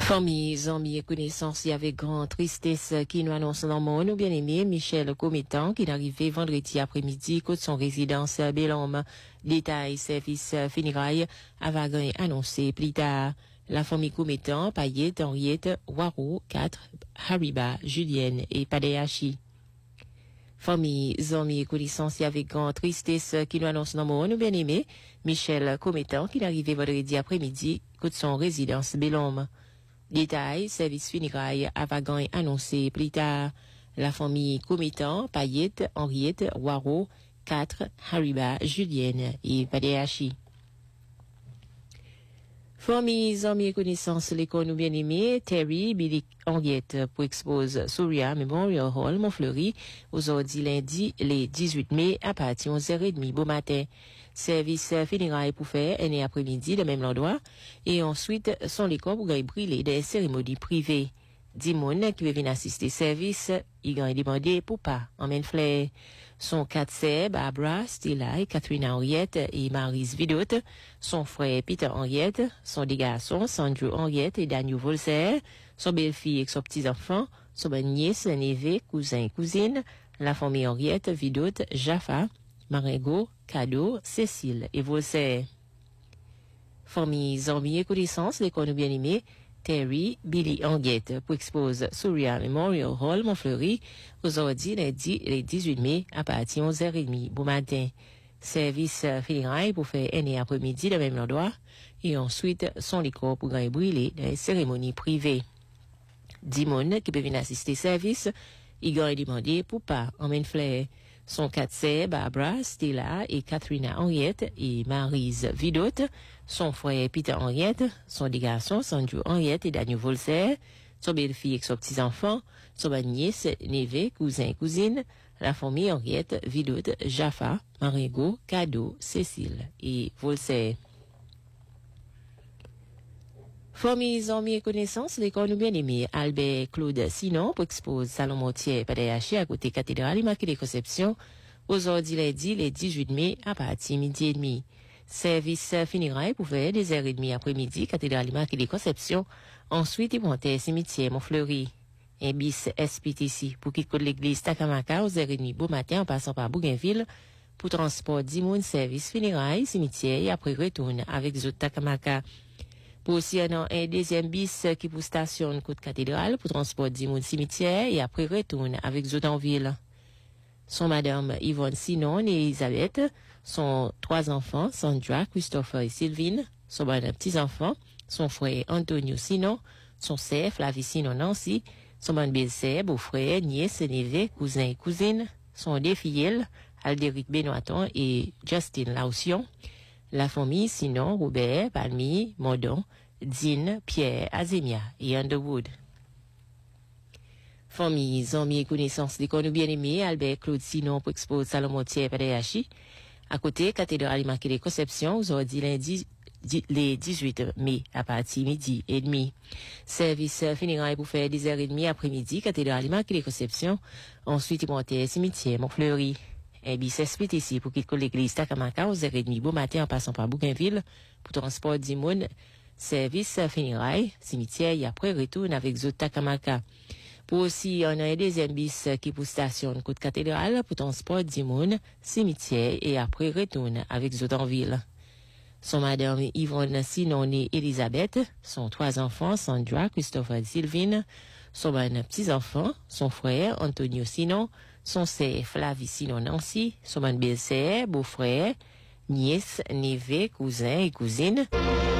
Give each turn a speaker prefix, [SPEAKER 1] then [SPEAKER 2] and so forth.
[SPEAKER 1] Famille, amis et connaissances, il y avait grande tristesse qui nous annonce dans mon nous bien-aimé Michel Cométan qui est arrivé vendredi après-midi côté son résidence Bellhomme. Détail, service funérailles à Vagan annoncé plus tard. La famille Cométan, Payette, Henriette, Waro, 4, Hariba, Julienne et Padeachi. Famille, amis et connaissances, il y avait grande tristesse qui nous annonce dans mon nous bien-aimé Michel Cométan qui est arrivé vendredi après-midi côté son résidence Bellhomme. Détail, service funérailles à Vagan annoncé plus tard. La famille Cométan, Payette, Henriette, Waro, 4, Hariba, Julienne et Padeachi. Famille, amis et connaissances, l'école nous bien-aimés, Terry, Billy, Henriette, pour expose Souria Memorial Hall, Montfleury, aujourd'hui lundi, les 18 mai, à partir de 11h30 beau matin. Service funérailles pour faire, un après-midi, le même endroit, et ensuite, son l'école pour brûler des cérémonies privées. 10 moun qui veut venir assister service, ils ont demandé pour pas, en même fleur. Son 4 sœurs, Barbara, Stella et Catherine Henriette et Maryse Vidot, son frère Peter Henriette, son deux garçons, Sandro Henriette et Daniel Volser, son belle-fille et son petit-enfant, son nièce, neveu, cousin et cousine, la famille Henriette, Vidot, Jaffa, Marengo, Cadeau, Cécile et Volser. Famille, amis et connaissances, l'école bien aimée, Terry, Billy Henriette pour expose Souria Memorial Hall, Montfleury, aujourd'hui lundi, les 18 mai, à partir de 11h30 bon matin. Service funérailles pour faire un après-midi le même endroit, et ensuite son liqueur pour brûler dans les cérémonies privées. 10 moun qui peuvent venir assister service, ils ont demandé pour pas en même fleur. Son 4 sœurs, Barbara, Stella et Catherine Henriette et Maryse Vidot, son frère Peter Henriette, son deux garçons, Sandro Henriette et Daniel Volser, son belle-fille et son petit-enfant, son nièce, neveu, cousin et cousine, la famille Henriette, Vidot, Jaffa, Marengo, Cadeau, Cécile et Volser. Famille, amis et connaissances, l'école nous bien aimé Albert Claude Sinon pour expose Salon Mortier Padeachi à côté cathédrale Immaculée Conception aujourd'hui lundi les 18 mai à partir midi et demi. Service funérailles pour faire des heures et demie après-midi cathédrale Immaculée Conception. Ensuite, ils montaient cimetière Montfleury. Un bis SPTC pour quitter l'église Takamaka aux heures et demie beau matin en passant par Bougainville pour transport 10 moun service funérailles cimetière et après retourne avec Zot Takamaka. Pour aussi un deuxième bis qui pour station côte cathédrale pour transport 10 moun cimetière et après retourne avec Zot en ville. Son madame Yvonne Sinon et Elisabeth, son 3 enfants, Sandra, Christopher et Sylvine, son petit-enfant, son frère Antonio Sinon, son sœur Flavie Sinon Nancy, son belle-sœur, beau-frère, nièce, neveu, cousin et cousine, son deux filles, Aldéric Benoîton et Justin Lausion, la famille Sinon, Robert, Palmy, Mondon, Dean, Pierre, Azemia et Underwood. Famille, amis et connaissances des nous bien aimés, Albert Claude Sinon pour expose Salon Mortier Padeachi. À côté, cathédrale Immaculée Conception, aujourd'hui lundi, les 18 mai, à partir midi et demi. Service funérailles pour faire 10h30 après-midi, cathédrale Immaculée Conception. Ensuite, ils montaient cimetière Montfleury. Un bis SPTC pour quitter l'église Takamaka aux 11h30 beau matin en passant par Bougainville pour transport 10 moun. Service funérailles, cimetière et après retourne avec Zot Takamaka. Pour aussi, on a un deuxième bis qui pour station côte cathédrale pour transport 10 moun, cimetière et après retourne avec Zot en ville. Son madame Yvonne Sinon et Elisabeth, son 3 enfants, Sandra, Christopher et Sylvine, son petits-enfants, son frère Antonio Sinon, son sœur Flavie Sinon Nancy, son belle-sœur, beau-frère, nièce, neveu, cousin et cousine.